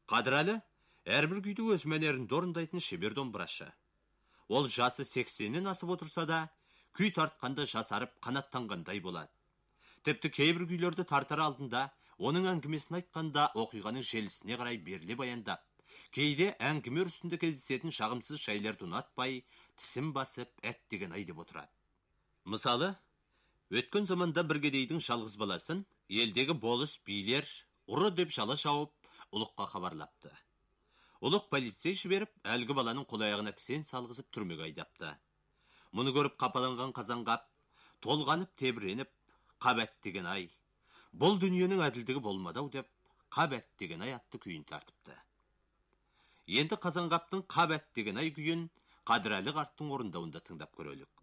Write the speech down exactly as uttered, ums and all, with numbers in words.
Қадырәлі әрбір күйді өз мәнерінде орындайтын шебер домбырашы. Ол жасы сексеннен асып отырса да, күй тартқанда жасарып қанаттанғандай болады. Тіпті кейбір күйлерді тартар алдында, оның әңгімесін айтқанда оқиғаның желісіне қарай беріле баяндап, кейде әңгіме үрісінде кездесетін жағымсыз жайларды ұнатпай, тісін басып, әт деген ай деп отырады. Мысалы, өткен заманда бір кедейдің жалғыз баласын елдегі болыс билер ұры деп жала жауып, ұлыққа хабарлапты. Ұлық полицей жіберіп, әлгі баланың қол-аяғына кісен салғызып түрмеге айдапты. Мұны көріп қапаланған Қазанғап, толғанып тебіреніп, «Қабәт деген ай, бұл дүниенің әділдігі болмадау» деп, «Қабәт деген ай» атты күйін тартыпты. Енді Қазанғаптың «Қабәт деген ай» күйін Қадырәлі қарттың орындауында тыңдап көрелік.